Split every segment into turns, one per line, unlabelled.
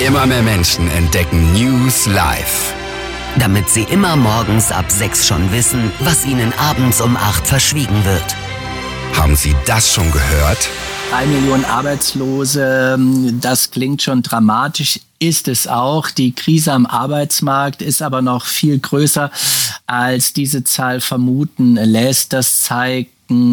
Immer mehr Menschen entdecken News live.
Damit sie immer morgens ab 6 schon wissen, was ihnen abends um 8 verschwiegen wird.
Haben Sie das schon gehört?
3 Millionen Arbeitslose, das klingt schon dramatisch, ist es auch. Die Krise am Arbeitsmarkt ist aber noch viel größer, als diese Zahl vermuten lässt. Das zeigt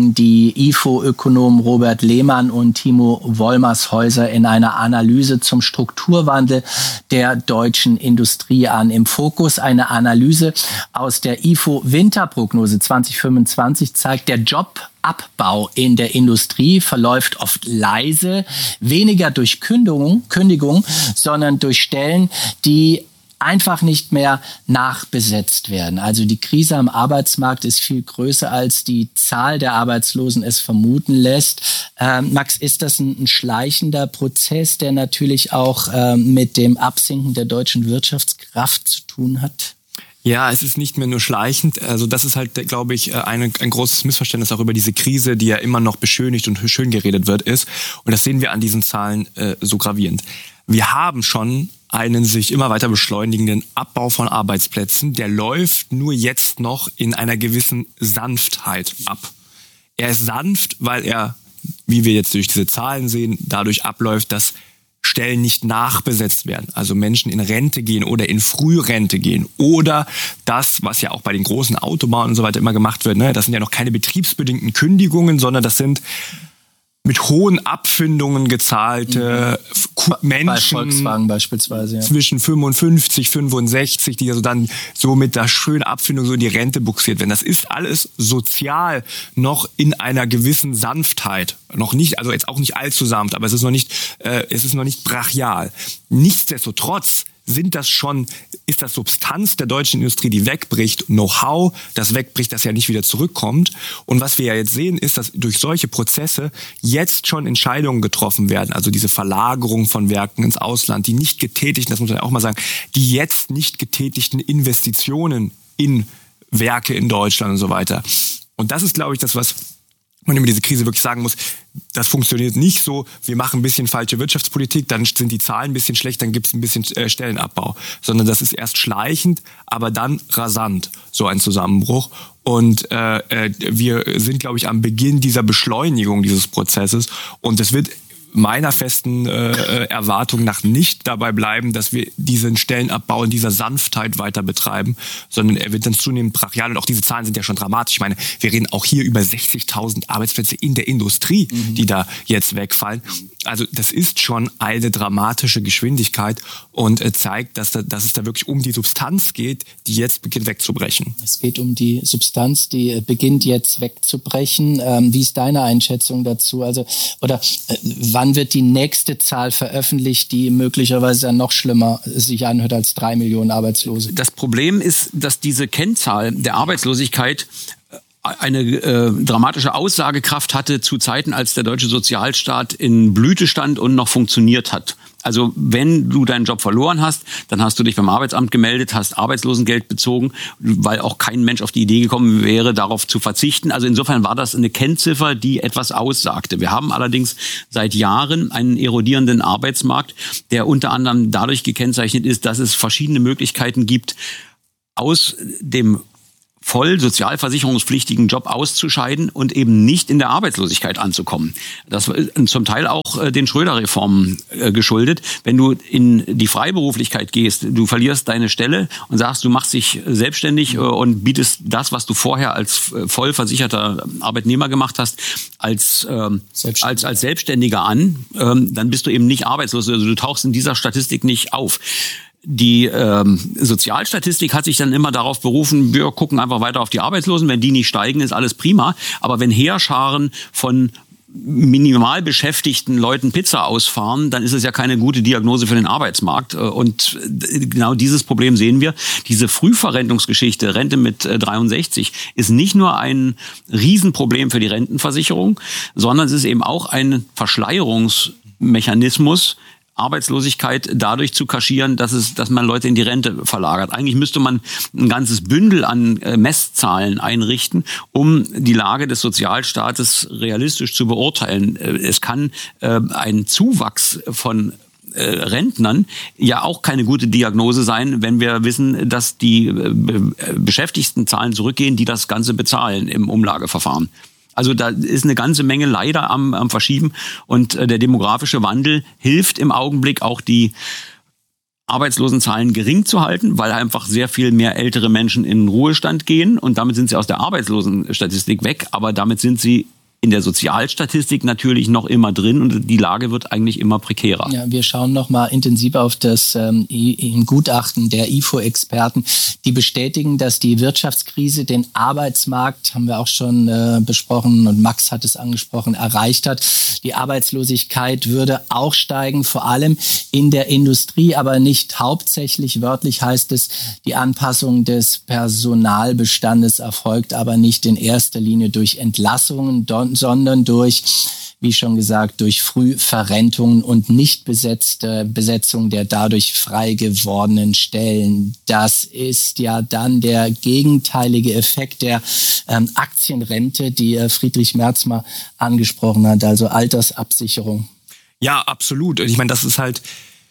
die IFO-Ökonomen Robert Lehmann und Timo Wollmershäuser in einer Analyse zum Strukturwandel der deutschen Industrie an. Im Fokus eine Analyse aus der IFO-Winterprognose 2025 zeigt, der Jobabbau in der Industrie verläuft oft leise, weniger durch Kündigung, sondern durch Stellen, die einfach nicht mehr nachbesetzt werden. Also die Krise am Arbeitsmarkt ist viel größer, als die Zahl der Arbeitslosen es vermuten lässt. Max, ist das ein schleichender Prozess, der natürlich auch mit dem Absinken der deutschen Wirtschaftskraft zu tun hat?
Ja, es ist nicht mehr nur schleichend. Also das ist halt, glaube ich, ein großes Missverständnis auch über diese Krise, die ja immer noch beschönigt und schön geredet wird, ist. Und das sehen wir an diesen Zahlen so gravierend. Wir haben schon einen sich immer weiter beschleunigenden Abbau von Arbeitsplätzen. Der läuft nur jetzt noch in einer gewissen Sanftheit ab. Er ist sanft, weil er, wie wir jetzt durch diese Zahlen sehen, dadurch abläuft, dass Stellen nicht nachbesetzt werden. Also Menschen in Rente gehen oder in Frührente gehen. Oder das, was ja auch bei den großen Autobahnen und so weiter immer gemacht wird, ne? Das sind ja noch keine betriebsbedingten Kündigungen, sondern das sind mit hohen Abfindungen gezahlte Menschen.
Bei Volkswagen beispielsweise, ja.
Zwischen 55, 65, die also dann so mit der schönen Abfindung so in die Rente buxiert werden. Das ist alles sozial noch in einer gewissen Sanftheit. Noch nicht, also jetzt auch nicht allzu sanft, aber es ist noch nicht brachial. Nichtsdestotrotz ist das Substanz der deutschen Industrie, die wegbricht, Know-how, das wegbricht, das ja nicht wieder zurückkommt. Und was wir ja jetzt sehen, ist, dass durch solche Prozesse jetzt schon Entscheidungen getroffen werden, also diese Verlagerung von Werken ins Ausland, die nicht getätigten, das muss man ja auch mal sagen, die jetzt nicht getätigten Investitionen in Werke in Deutschland und so weiter. Und das ist, glaube ich, das, was man über diese Krise wirklich sagen muss, das funktioniert nicht so, wir machen ein bisschen falsche Wirtschaftspolitik, dann sind die Zahlen ein bisschen schlecht, dann gibt es ein bisschen Stellenabbau. Sondern das ist erst schleichend, aber dann rasant, so ein Zusammenbruch. Und wir sind, glaube ich, am Beginn dieser Beschleunigung dieses Prozesses. Und es wird meiner festen Erwartung nach nicht dabei bleiben, dass wir diesen Stellenabbau in dieser Sanftheit weiter betreiben, sondern er wird dann zunehmend brachial. Und auch diese Zahlen sind ja schon dramatisch. Ich meine, wir reden auch hier über 60.000 Arbeitsplätze in der Industrie, die da jetzt wegfallen. Also das ist schon eine dramatische Geschwindigkeit und zeigt, dass es da wirklich um die Substanz geht, die jetzt beginnt wegzubrechen.
Es geht um die Substanz, die beginnt jetzt wegzubrechen. Wie ist deine Einschätzung dazu? Also wann wird die nächste Zahl veröffentlicht, die möglicherweise dann noch schlimmer sich anhört als 3 Millionen Arbeitslose?
Das Problem ist, dass diese Kennzahl der Arbeitslosigkeit eine dramatische Aussagekraft hatte zu Zeiten, als der deutsche Sozialstaat in Blüte stand und noch funktioniert hat. Also wenn du deinen Job verloren hast, dann hast du dich beim Arbeitsamt gemeldet, hast Arbeitslosengeld bezogen, weil auch kein Mensch auf die Idee gekommen wäre, darauf zu verzichten. Also insofern war das eine Kennziffer, die etwas aussagte. Wir haben allerdings seit Jahren einen erodierenden Arbeitsmarkt, der unter anderem dadurch gekennzeichnet ist, dass es verschiedene Möglichkeiten gibt, aus dem voll sozialversicherungspflichtigen Job auszuscheiden und eben nicht in der Arbeitslosigkeit anzukommen. Das ist zum Teil auch den Schröder-Reformen geschuldet. Wenn du in die Freiberuflichkeit gehst, du verlierst deine Stelle und sagst, du machst dich selbstständig und bietest das, was du vorher als voll versicherter Arbeitnehmer gemacht hast, als Selbstständiger an, dann bist du eben nicht arbeitslos. Also du tauchst in dieser Statistik nicht auf. Die Sozialstatistik hat sich dann immer darauf berufen, wir gucken einfach weiter auf die Arbeitslosen. Wenn die nicht steigen, ist alles prima. Aber wenn Heerscharen von minimal beschäftigten Leuten Pizza ausfahren, dann ist es ja keine gute Diagnose für den Arbeitsmarkt. Und genau dieses Problem sehen wir. Diese Frühverrentungsgeschichte, Rente mit 63, ist nicht nur ein Riesenproblem für die Rentenversicherung, sondern es ist eben auch ein Verschleierungsmechanismus, Arbeitslosigkeit dadurch zu kaschieren, dass man Leute in die Rente verlagert. Eigentlich müsste man ein ganzes Bündel an Messzahlen einrichten, um die Lage des Sozialstaates realistisch zu beurteilen. Es kann ein Zuwachs von Rentnern ja auch keine gute Diagnose sein, wenn wir wissen, dass die Beschäftigtenzahlen zurückgehen, die das Ganze bezahlen im Umlageverfahren. Also da ist eine ganze Menge leider am Verschieben und der demografische Wandel hilft im Augenblick auch die Arbeitslosenzahlen gering zu halten, weil einfach sehr viel mehr ältere Menschen in den Ruhestand gehen und damit sind sie aus der Arbeitslosenstatistik weg, aber damit sind sie in der Sozialstatistik natürlich noch immer drin und die Lage wird eigentlich immer prekärer.
Ja, wir schauen noch mal intensiver auf das Gutachten der IFO-Experten, die bestätigen, dass die Wirtschaftskrise den Arbeitsmarkt, haben wir auch schon besprochen und Max hat es angesprochen, erreicht hat. Die Arbeitslosigkeit würde auch steigen, vor allem in der Industrie, aber nicht hauptsächlich. Wörtlich heißt es, die Anpassung des Personalbestandes erfolgt aber nicht in erster Linie durch Entlassungen, sondern durch, wie schon gesagt, durch Frühverrentungen und nicht besetzte Besetzung der dadurch frei gewordenen Stellen. Das ist ja dann der gegenteilige Effekt der Aktienrente, die Friedrich Merz mal angesprochen hat, also Altersabsicherung.
Ja, absolut. Ich meine, das ist halt,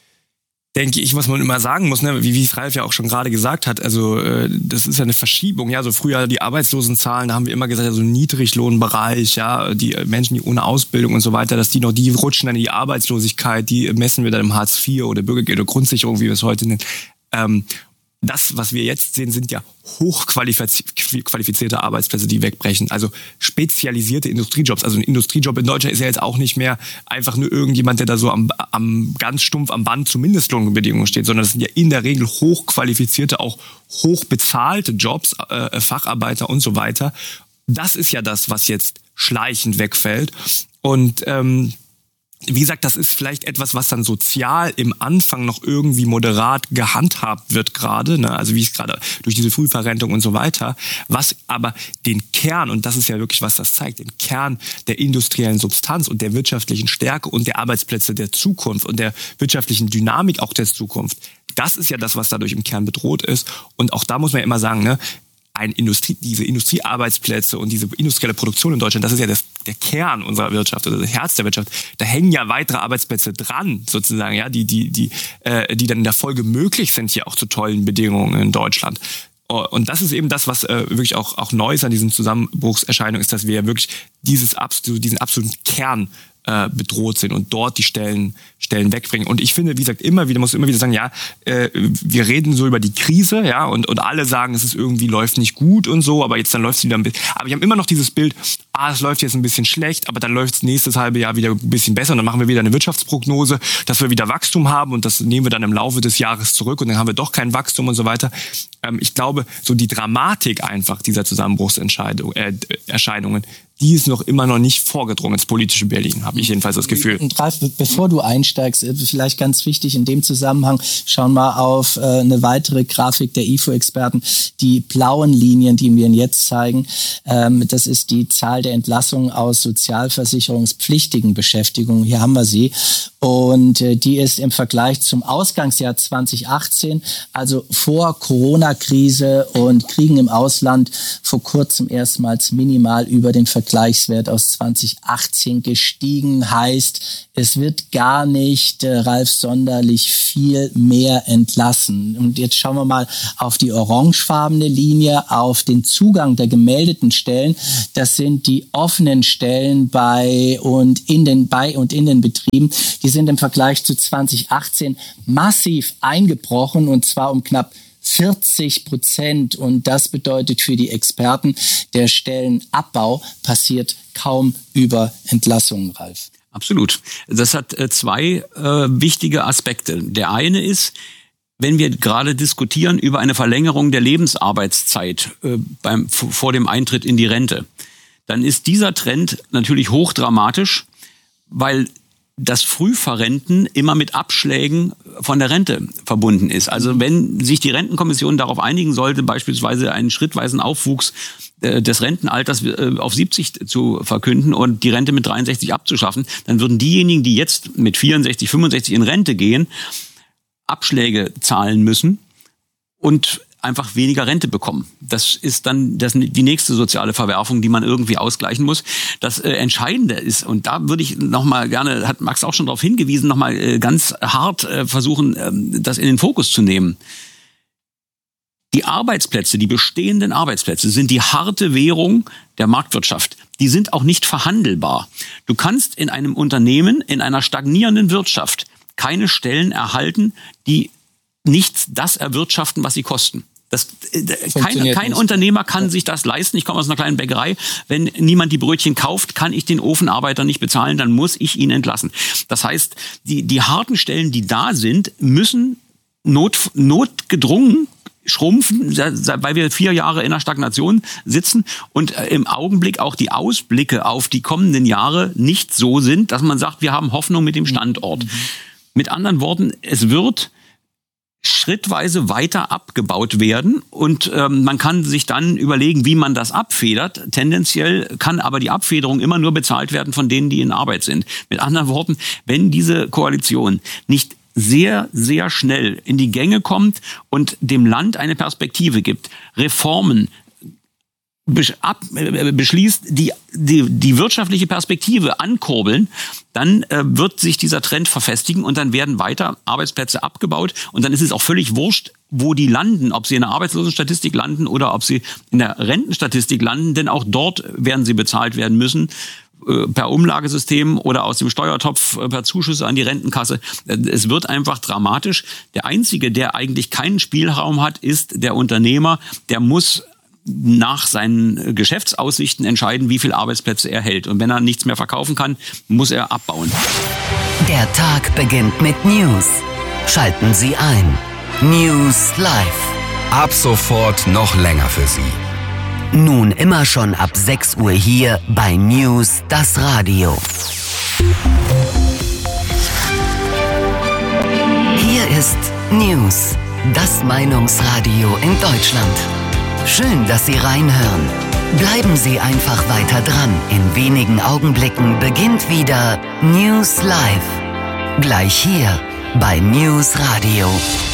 denke ich, was man immer sagen muss, ne, wie es Ralf ja auch schon gerade gesagt hat, also das ist ja eine Verschiebung, ja, so früher die Arbeitslosenzahlen, da haben wir immer gesagt, ja, so Niedriglohnbereich, ja, die Menschen, die ohne Ausbildung und so weiter, dass die rutschen dann in die Arbeitslosigkeit, die messen wir dann im Hartz IV oder Bürgergeld oder Grundsicherung, wie wir es heute nennen. Das, was wir jetzt sehen, sind ja hochqualifizierte Arbeitsplätze, die wegbrechen. Also spezialisierte Industriejobs. Also ein Industriejob in Deutschland ist ja jetzt auch nicht mehr einfach nur irgendjemand, der da so am ganz stumpf am Band zu Mindestlohnbedingungen steht, sondern das sind ja in der Regel hochqualifizierte, auch hochbezahlte Jobs, Facharbeiter und so weiter. Das ist ja das, was jetzt schleichend wegfällt. Und wie gesagt, das ist vielleicht etwas, was dann sozial im Anfang noch irgendwie moderat gehandhabt wird gerade, ne? Also wie es gerade durch diese Frühverrentung und so weiter, was aber den Kern, und das ist ja wirklich, was das zeigt, den Kern der industriellen Substanz und der wirtschaftlichen Stärke und der Arbeitsplätze der Zukunft und der wirtschaftlichen Dynamik auch der Zukunft, das ist ja das, was dadurch im Kern bedroht ist. Und auch da muss man ja immer sagen, ne, diese Industriearbeitsplätze und diese industrielle Produktion in Deutschland, das ist ja der Kern unserer Wirtschaft oder das Herz der Wirtschaft. Da hängen ja weitere Arbeitsplätze dran, sozusagen, ja, die dann in der Folge möglich sind, hier auch zu tollen Bedingungen in Deutschland. Und das ist eben das, was wirklich auch neu ist an diesen Zusammenbruchserscheinungen, ist, dass wir ja wirklich diesen absoluten Kern bedroht sind und dort die Stellen wegbringen. Und ich finde, wie gesagt, muss immer wieder sagen, ja, wir reden so über die Krise, ja, und alle sagen, es ist irgendwie, läuft nicht gut und so, aber jetzt dann läuft es wieder ein bisschen. Aber wir haben immer noch dieses Bild, es läuft jetzt ein bisschen schlecht, aber dann läuft es nächstes halbe Jahr wieder ein bisschen besser und dann machen wir wieder eine Wirtschaftsprognose, dass wir wieder Wachstum haben und das nehmen wir dann im Laufe des Jahres zurück und dann haben wir doch kein Wachstum und so weiter. Ich glaube, so die Dramatik einfach dieser Zusammenbruchserscheinungen, die ist immer noch nicht vorgedrungen ins politische Berlin, habe ich jedenfalls das Gefühl.
Und Ralf, bevor du einsteigst, vielleicht ganz wichtig in dem Zusammenhang, schauen wir auf eine weitere Grafik der IFO-Experten. Die blauen Linien, die wir Ihnen jetzt zeigen, das ist die Zahl der Entlassungen aus sozialversicherungspflichtigen Beschäftigungen. Hier haben wir sie. Und die ist im Vergleich zum Ausgangsjahr 2018, also vor Corona-Krise und Kriegen im Ausland, vor kurzem erstmals minimal über den Vergleichswert aus 2018 gestiegen. Heißt, es wird gar nicht, Ralf, sonderlich viel mehr entlassen. Und jetzt schauen wir mal auf die orangefarbene Linie, auf den Zugang der gemeldeten Stellen. Das sind die offenen Stellen bei und in den Betrieben. Die sind im Vergleich zu 2018 massiv eingebrochen und zwar um knapp 40%. Und das bedeutet für die Experten, der Stellenabbau passiert kaum über Entlassungen, Ralf.
Absolut. Das hat zwei wichtige Aspekte. Der eine ist, wenn wir gerade diskutieren über eine Verlängerung der Lebensarbeitszeit vor dem Eintritt in die Rente, dann ist dieser Trend natürlich hochdramatisch, weil das Frühverrenten immer mit Abschlägen von der Rente verbunden ist. Also wenn sich die Rentenkommission darauf einigen sollte, beispielsweise einen schrittweisen Aufwuchs des Rentenalters auf 70 zu verkünden und die Rente mit 63 abzuschaffen, dann würden diejenigen, die jetzt mit 64, 65 in Rente gehen, Abschläge zahlen müssen und einfach weniger Rente bekommen. Das ist dann die nächste soziale Verwerfung, die man irgendwie ausgleichen muss. Das Entscheidende ist, und da würde ich nochmal gerne, hat Max auch schon darauf hingewiesen, nochmal ganz hart versuchen, das in den Fokus zu nehmen. Die Arbeitsplätze, die bestehenden Arbeitsplätze sind die harte Währung der Marktwirtschaft. Die sind auch nicht verhandelbar. Du kannst in einem Unternehmen, in einer stagnierenden Wirtschaft keine Stellen erhalten, die nicht das erwirtschaften, was sie kosten. Kein Unternehmer kann sich das leisten. Ich komme aus einer kleinen Bäckerei. Wenn niemand die Brötchen kauft, kann ich den Ofenarbeiter nicht bezahlen, dann muss ich ihn entlassen. Das heißt, die harten Stellen, die da sind, müssen notgedrungen schrumpfen, weil wir 4 Jahre in der Stagnation sitzen und im Augenblick auch die Ausblicke auf die kommenden Jahre nicht so sind, dass man sagt, wir haben Hoffnung mit dem Standort. Mit anderen Worten, es wird schrittweise weiter abgebaut werden und man kann sich dann überlegen, wie man das abfedert. Tendenziell kann aber die Abfederung immer nur bezahlt werden von denen, die in Arbeit sind. Mit anderen Worten, wenn diese Koalition nicht sehr, sehr schnell in die Gänge kommt und dem Land eine Perspektive gibt, Reformen beschließt, die wirtschaftliche Perspektive ankurbeln, dann wird sich dieser Trend verfestigen und dann werden weiter Arbeitsplätze abgebaut und dann ist es auch völlig wurscht, wo die landen, ob sie in der Arbeitslosenstatistik landen oder ob sie in der Rentenstatistik landen, denn auch dort werden sie bezahlt werden müssen, per Umlagesystem oder aus dem Steuertopf per Zuschüsse an die Rentenkasse. Es wird einfach dramatisch. Der Einzige, der eigentlich keinen Spielraum hat, ist der Unternehmer. Der muss nach seinen Geschäftsaussichten entscheiden, wie viele Arbeitsplätze er hält. Und wenn er nichts mehr verkaufen kann, muss er abbauen.
Der Tag beginnt mit News. Schalten Sie ein. News Live.
Ab sofort noch länger für Sie.
Nun immer schon ab 6 Uhr hier bei News, das Radio. Hier ist News, das Meinungsradio in Deutschland. Schön, dass Sie reinhören. Bleiben Sie einfach weiter dran. In wenigen Augenblicken beginnt wieder News Live. Gleich hier bei News Radio.